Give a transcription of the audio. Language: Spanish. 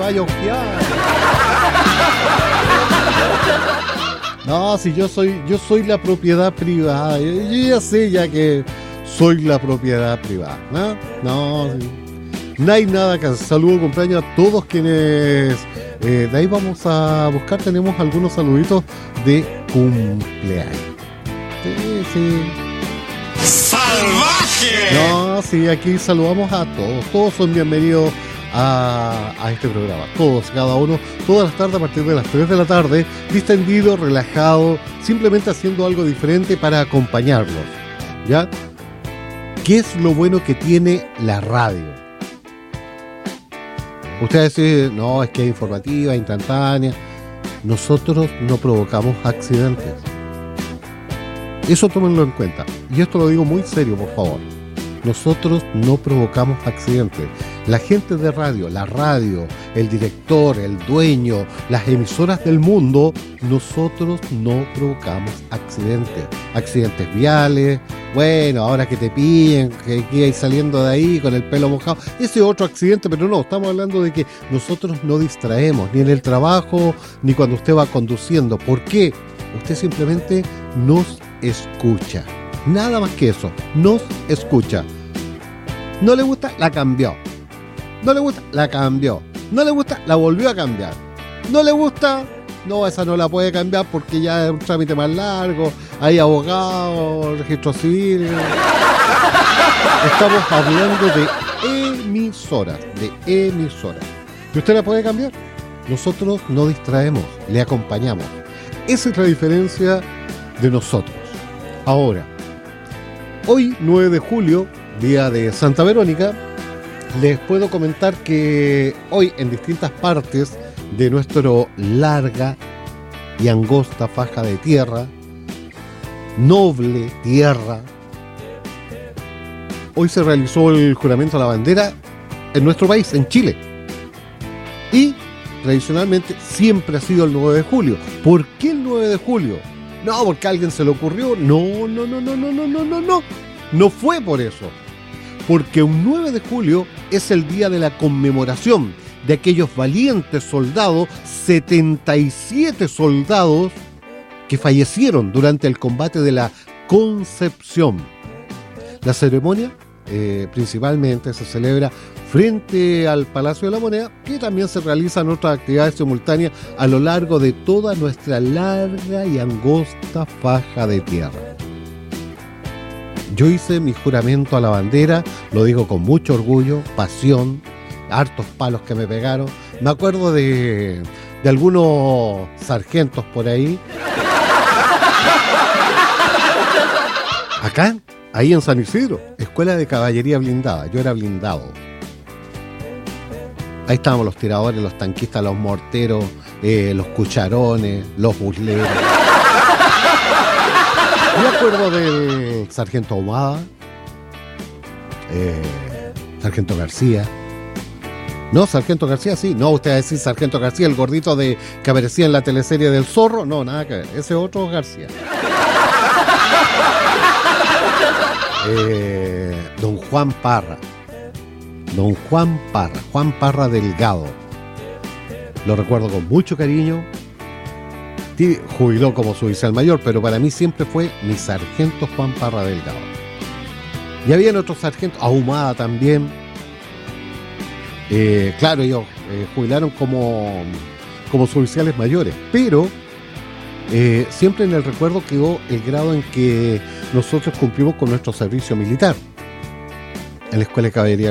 vaya a ojear. No, si yo soy la propiedad privada. Yo ya sé ya que soy la propiedad privada. No, no hay nada que hacer. Saludo, cumpleaños a todos quienes... de ahí vamos a buscar, tenemos algunos saluditos de cumpleaños. Sí. ¡Salvaje! No, sí, aquí saludamos a todos. Todos son bienvenidos a este programa. Todos, cada uno, todas las tardes a partir de las 3 de la tarde, distendido, relajado, simplemente haciendo algo diferente para acompañarlos. ¿Ya? ¿Qué es lo bueno que tiene la radio? Ustedes dicen, no, es que es informativa, instantánea. Nosotros no provocamos accidentes. Eso tómenlo en cuenta. Y esto lo digo muy serio, por favor. Nosotros no provocamos accidentes. La gente de radio, la radio, el director, el dueño, las emisoras del mundo, nosotros no provocamos accidentes. Accidentes viales, bueno, ahora que te pillen, que hay saliendo de ahí con el pelo mojado, ese es otro accidente, pero no, estamos hablando de que nosotros no distraemos, ni en el trabajo, ni cuando usted va conduciendo. ¿Por qué? Usted simplemente nos escucha. Nada más que eso, nos escucha. ¿No le gusta? La cambió. ¿No le gusta? La cambió. ¿No le gusta? La volvió a cambiar. ¿No le gusta? No, esa no la puede cambiar porque ya es un trámite más largo. Hay abogado, registro civil. Estamos hablando de emisoras. ¿Y usted la puede cambiar? Nosotros no distraemos, le acompañamos. Esa es la diferencia de nosotros. Ahora, hoy 9 de julio, día de Santa Verónica, les puedo comentar que hoy en distintas partes de nuestra larga y angosta faja de tierra, noble tierra, hoy se realizó el juramento a la bandera en nuestro país, en Chile. Y tradicionalmente siempre ha sido el 9 de julio. ¿Por qué el 9 de julio? No, porque a alguien se le ocurrió. No. No fue por eso. Porque un 9 de julio es el día de la conmemoración de aquellos valientes soldados, 77 soldados que fallecieron durante el combate de la Concepción. La ceremonia principalmente se celebra frente al Palacio de la Moneda, que también se realizan otras actividades simultáneas a lo largo de toda nuestra larga y angosta faja de tierra. Yo hice mi juramento a la bandera, lo digo con mucho orgullo, pasión, hartos palos que me pegaron. Me acuerdo de algunos sargentos por ahí. Acá, ahí en San Isidro, Escuela de Caballería Blindada, yo era blindado. Ahí estábamos los tiradores, los tanquistas, los morteros, los cucharones, los busleros. Me acuerdo del sargento Ahumada, sargento García. No, sargento García, sí. No, usted va a decir sargento García, el gordito que aparecía en la teleserie del Zorro. No, nada que ver. Ese otro García. Don Juan Parra. Juan Parra Delgado. Lo recuerdo con mucho cariño. Jubiló como suboficial mayor, pero para mí siempre fue mi sargento Juan Parra Delgado. Y habían otros sargentos, Ahumada también. Claro, ellos jubilaron como suboficiales mayores, pero siempre en el recuerdo quedó el grado en que nosotros cumplimos con nuestro servicio militar en la Escuela de Caballería